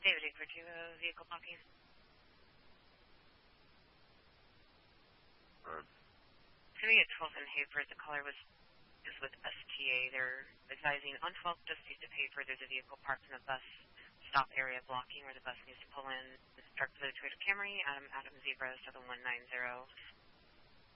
David for two vehicle blocking. To me at 12th and Hafer, the caller is with STA. They're advising on 12th just used to pay for there's a vehicle parked in the bus stop area blocking where the bus needs to pull in. Parked for the Toyota Camry, Adam Zebra 7190.